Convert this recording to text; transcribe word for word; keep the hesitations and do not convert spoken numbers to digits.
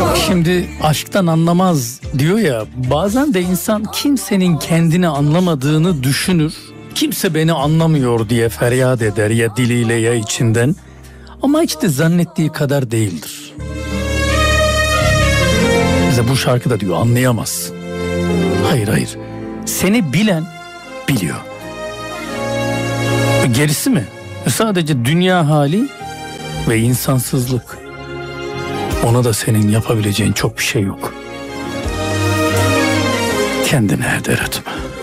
Şimdi aşktan anlamaz diyor ya, bazen de insan kimsenin kendini anlamadığını düşünür. Kimse beni anlamıyor diye feryat eder, ya diliyle ya içinden. Ama hiç de zannettiği kadar değildir. Bize bu şarkıda diyor anlayamaz. Hayır hayır. Seni bilen biliyor. Gerisi mi? Sadece dünya hali ve insansızlık. Ona da senin yapabileceğin çok bir şey yok. Kendine heder etme.